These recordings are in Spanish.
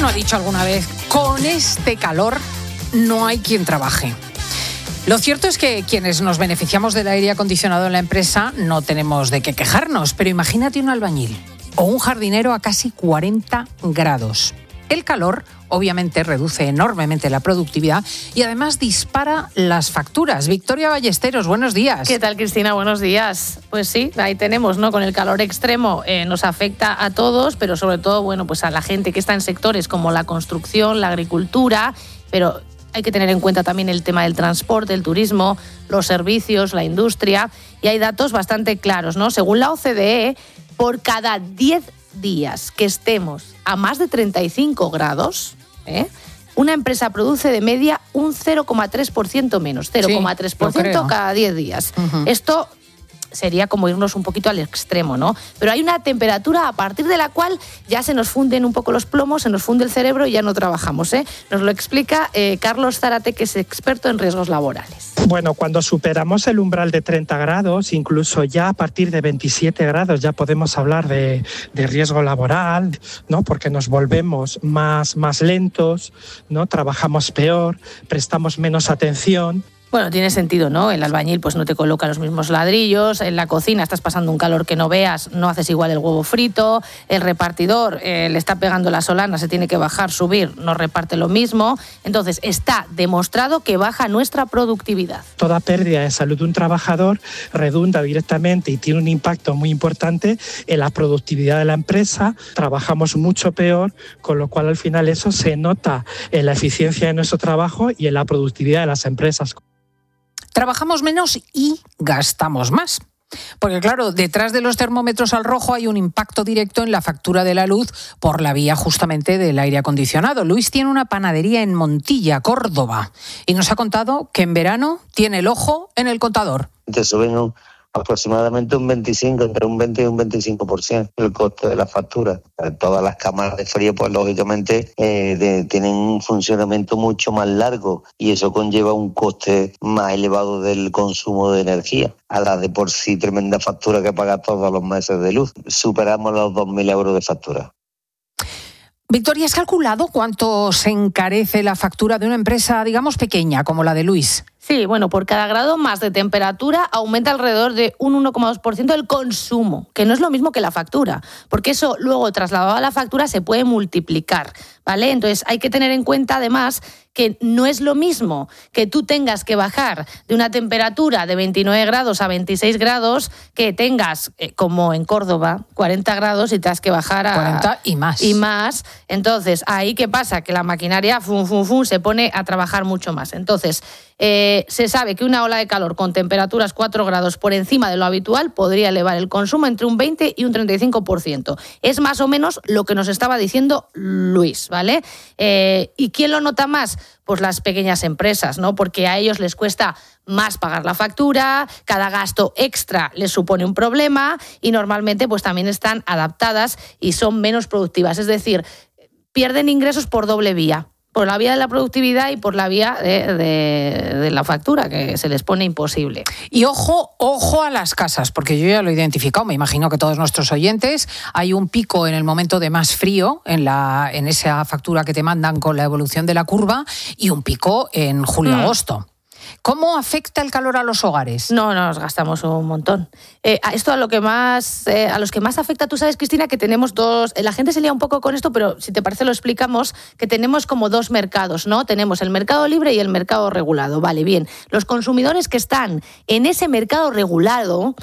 no ha dicho alguna vez, con este calor no hay quien trabaje? Lo cierto es que quienes nos beneficiamos del aire acondicionado en la empresa no tenemos de qué quejarnos, pero imagínate un albañil o un jardinero a casi 40 grados. El calor obviamente reduce enormemente la productividad y además dispara las facturas. Victoria Ballesteros, buenos días. ¿Qué tal, Cristina? Buenos días. Pues sí, ahí tenemos, ¿no? Con el calor extremo nos afecta a todos, pero sobre todo, bueno, pues a la gente que está en sectores como la construcción, la agricultura, pero hay que tener en cuenta también el tema del transporte, el turismo, los servicios, la industria, y hay datos bastante claros, ¿no? Según la OCDE, por cada 10 días que estemos a más de 35 grados, una empresa produce de media un 0,3% menos, 0,3% cada 10 días. Uh-huh. Esto sería como irnos un poquito al extremo, ¿no? Pero hay una temperatura a partir de la cual ya se nos funden un poco los plomos, se nos funde el cerebro y ya no trabajamos, ¿eh? Nos lo explica Carlos Zárate, que es experto en riesgos laborales. Bueno, cuando superamos el umbral de 30 grados, incluso ya a partir de 27 grados ya podemos hablar de riesgo laboral, ¿no? Porque nos volvemos más lentos, ¿no? Trabajamos peor, prestamos menos atención. Bueno, tiene sentido, ¿no? El albañil pues no te coloca los mismos ladrillos, en la cocina estás pasando un calor que no veas, no haces igual el huevo frito, el repartidor le está pegando la solana, se tiene que bajar, subir, no reparte lo mismo. Entonces, está demostrado que baja nuestra productividad. Toda pérdida de salud de un trabajador redunda directamente y tiene un impacto muy importante en la productividad de la empresa. Trabajamos mucho peor, con lo cual al final eso se nota en la eficiencia de nuestro trabajo y en la productividad de las empresas. Trabajamos menos y gastamos más. Porque claro, detrás de los termómetros al rojo hay un impacto directo en la factura de la luz por la vía justamente del aire acondicionado. Luis tiene una panadería en Montilla, Córdoba, y nos ha contado que en verano tiene el ojo en el contador. Te suben aproximadamente un 25, entre un 20 y un 25% el coste de la factura. Todas las cámaras de frío, pues lógicamente tienen un funcionamiento mucho más largo y eso conlleva un coste más elevado del consumo de energía. A la de por sí tremenda factura que paga todos los meses de luz. Superamos los 2.000 euros de factura. Victoria, ¿has calculado cuánto se encarece la factura de una empresa, digamos, pequeña, como la de Luis? Sí, bueno, por cada grado más de temperatura aumenta alrededor de un 1,2% el consumo, que no es lo mismo que la factura, porque eso luego trasladado a la factura se puede multiplicar, ¿vale? Entonces hay que tener en cuenta además que no es lo mismo que tú tengas que bajar de una temperatura de 29 grados a 26 grados que tengas, como en Córdoba, 40 grados y te has que bajar a 40 y más. Y más. Entonces, ahí ¿qué pasa? Que la maquinaria se pone a trabajar mucho más. Entonces, se sabe que una ola de calor con temperaturas 4 grados por encima de lo habitual podría elevar el consumo entre un 20 y un 35%. Es más o menos lo que nos estaba diciendo Luis, ¿vale? ¿Y quién lo nota más? Pues las pequeñas empresas, ¿no? Porque a ellos les cuesta más pagar la factura, cada gasto extra les supone un problema y normalmente pues también están adaptadas y son menos productivas. Es decir, pierden ingresos por doble vía. Por la vía de la productividad y por la vía de la factura, que se les pone imposible. Y ojo a las casas, porque yo ya lo he identificado, me imagino que todos nuestros oyentes, hay un pico en el momento de más frío, en esa factura que te mandan con la evolución de la curva, y un pico en julio-agosto. ¿Cómo afecta el calor a los hogares? No, nos gastamos un montón. Esto a los que más afecta, tú sabes, Cristina, que tenemos dos. La gente se lía un poco con esto, pero si te parece lo explicamos, que tenemos como dos mercados, ¿no? Tenemos el mercado libre y el mercado regulado. Vale, bien. Los consumidores que están en ese mercado regulado,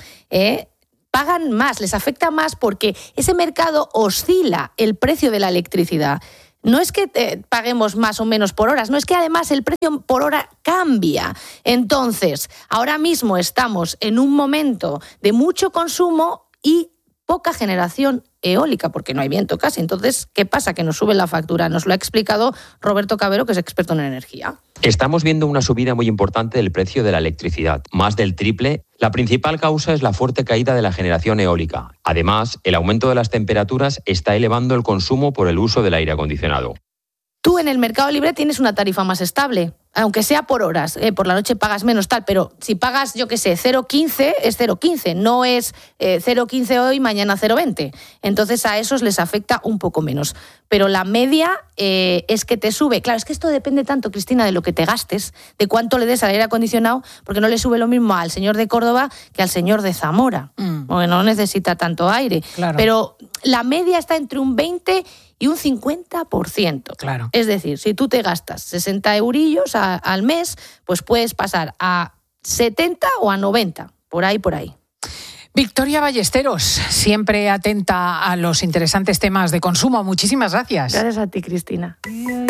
pagan más, les afecta más porque ese mercado oscila el precio de la electricidad. No es que paguemos más o menos por horas, no es que además el precio por hora cambia. Entonces, ahora mismo estamos en un momento de mucho consumo y poca generación eólica, porque no hay viento casi. Entonces, ¿qué pasa? Que nos sube la factura. Nos lo ha explicado Roberto Cabero, que es experto en energía. Estamos viendo una subida muy importante del precio de la electricidad, más del triple. La principal causa es la fuerte caída de la generación eólica. Además, el aumento de las temperaturas está elevando el consumo por el uso del aire acondicionado. Tú en el Mercado Libre tienes una tarifa más estable, aunque sea por horas, por la noche pagas menos tal, pero si pagas, yo qué sé, 0,15 es 0,15, no es 0,15 hoy, mañana 0,20. Entonces a esos les afecta un poco menos. Pero la media es que te sube. Claro, es que esto depende tanto, Cristina, de lo que te gastes, de cuánto le des al aire acondicionado, porque no le sube lo mismo al señor de Córdoba que al señor de Zamora, porque no necesita tanto aire. Claro. Pero la media está entre un 20 y un 50%. Claro. Es decir, si tú te gastas 60 eurillos al mes, pues puedes pasar a 70 o a 90, por ahí. Victoria Ballesteros, siempre atenta a los interesantes temas de consumo. Muchísimas gracias. Gracias a ti, Cristina.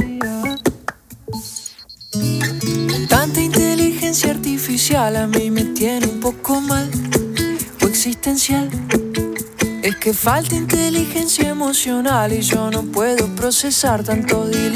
Tanta inteligencia artificial a mí me tiene un poco mal o existencial. Es que falta inteligencia emocional y yo no puedo procesar tanto dilema.